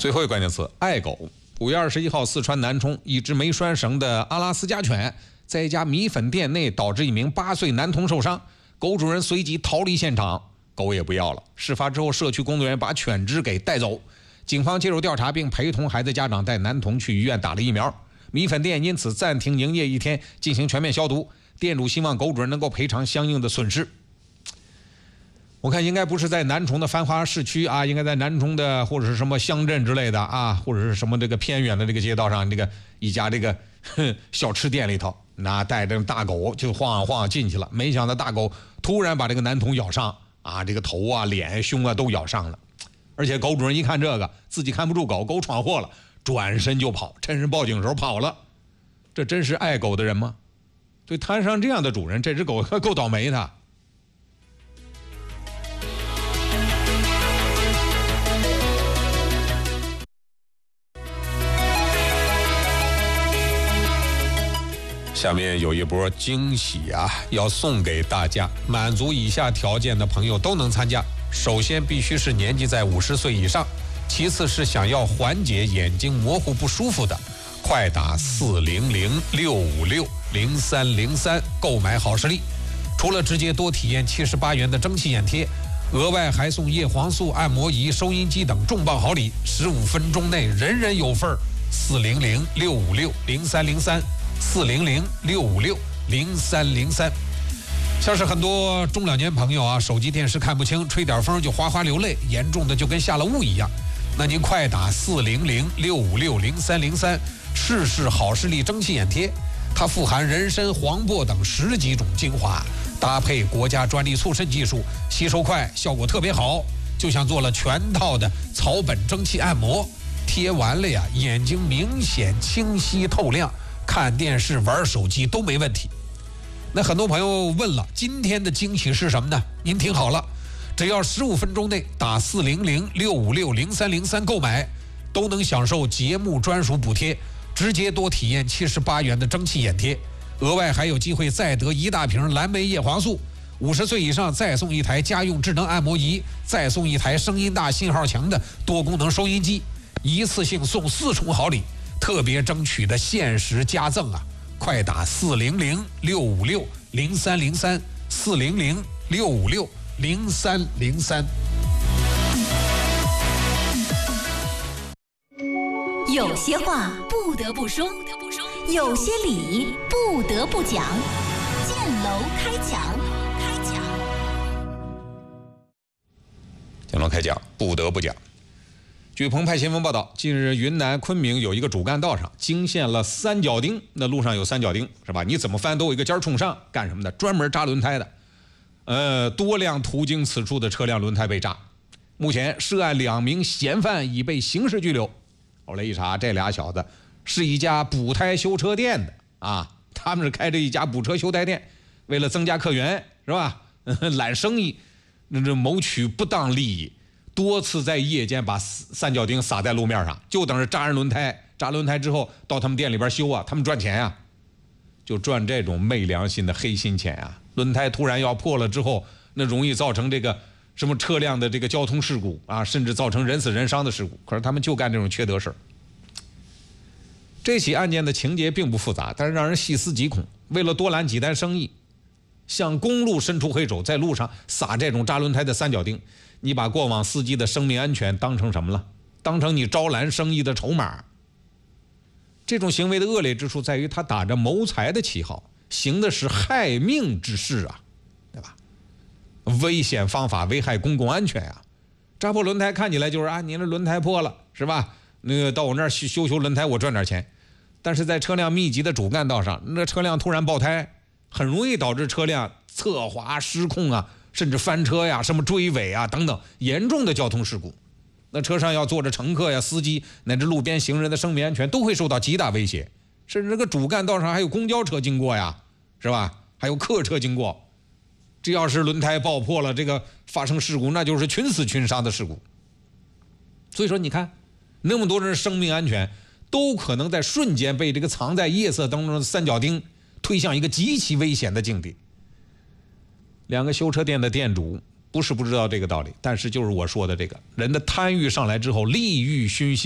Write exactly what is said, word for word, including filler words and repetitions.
最后一个关键词：爱狗。五月二十一号，四川南充一只没拴绳的阿拉斯加犬在一家米粉店内导致一名八岁男童受伤，狗主人随即逃离现场，狗也不要了。事发之后，社区工作人员把犬只给带走，警方介入调查，并陪同孩子家长带男童去医院打了疫苗。米粉店因此暂停营业一天，进行全面消毒。店主希望狗主人能够赔偿相应的损失。我看应该不是在南充的繁华市区啊，应该在南充的或者是什么乡镇之类的啊，或者是什么这个偏远的这个街道上，这个一家这个小吃店里头，那带着大狗就晃啊晃进去了，没想到大狗突然把这个男童咬伤啊，这个头啊、脸、胸啊都咬伤了。而且狗主人一看这个，自己看不住狗，狗闯祸了，转身就跑，趁人报警的时候跑了。这真是爱狗的人吗？对，摊上这样的主人，这只狗够倒霉的。下面有一波惊喜啊，要送给大家，满足以下条件的朋友都能参加。首先必须是年纪在五十岁以上，其次是想要缓解眼睛模糊不舒服的，快打四零零六五六零三零三购买好视力。除了直接多体验七十八元的蒸汽眼贴，额外还送叶黄素按摩仪、收音机等重磅好礼，十五分钟内人人有份儿。四零零六五六零三零三。四零零六五六零三零三，像是很多中老年朋友啊，手机电视看不清，吹点风就哗哗流泪，严重的就跟下了雾一样。那您快打四零零六五六零三零三，试试好视力蒸汽眼贴，它富含人参、黄柏等十几种精华，搭配国家专利促渗技术，吸收快，效果特别好，就像做了全套的草本蒸汽按摩，贴完了呀，眼睛明显清晰透亮。看电视玩手机都没问题。那很多朋友问了，今天的惊喜是什么呢？您听好了，只要十五分钟内打四零零六五六零三零三购买，都能享受节目专属补贴，直接多体验七十八元的蒸汽眼贴，额外还有机会再得一大瓶蓝莓叶黄素。五十岁以上再送一台家用智能按摩仪，再送一台声音大、信号强的多功能收音机，一次性送四重好礼。特别争取的限时加赠啊！快打四零零六五六零三零三，四零零六五六零三零三。 有些话不得不说，有些理不得不讲。建楼开讲，开讲。 建楼开讲，不得不讲。据澎湃新闻报道，近日云南昆明有一个主干道上惊现了三角钉，那路上有三角钉是吧？你怎么翻都有一个尖冲上，干什么的？专门扎轮胎的。呃，多辆途经此处的车辆轮胎被扎。目前涉案两名嫌犯已被刑事拘留。后来一查，这俩小子是一家补胎修车店的啊，他们是开着一家补车修胎店，为了增加客源是吧？揽生意，那这谋取不当利益。多次在夜间把三角钉撒在路面上，就等着扎人轮胎。扎轮胎之后到他们店里边修啊，他们赚钱啊，就赚这种昧良心的黑心钱啊。轮胎突然要破了之后，那容易造成这个什么车辆的这个交通事故啊，甚至造成人死人伤的事故。可是他们就干这种缺德事儿。这起案件的情节并不复杂，但是让人细思极恐。为了多揽几单生意，向公路伸出黑手，在路上撒这种扎轮胎的三角钉。你把过往司机的生命安全当成什么了？当成你招揽生意的筹码。这种行为的恶劣之处在于，他打着谋财的旗号，行的是害命之事啊，对吧？危险方法危害公共安全啊！扎破轮胎看起来就是啊，你那轮胎破了是吧？那个到我那儿修修轮胎，我赚点钱。但是在车辆密集的主干道上，那车辆突然爆胎，很容易导致车辆侧滑失控啊。甚至翻车呀、什么追尾啊等等严重的交通事故，那车上要坐着乘客呀、司机乃至路边行人的生命安全都会受到极大威胁。甚至这个主干道上还有公交车经过呀，是吧？还有客车经过，这要是轮胎爆破了，这个发生事故，那就是群死群伤的事故。所以说，你看那么多人生命安全都可能在瞬间被这个藏在夜色当中的三角钉推向一个极其危险的境地。两个修车店的店主不是不知道这个道理，但是就是我说的这个人的贪欲上来之后，利欲熏心。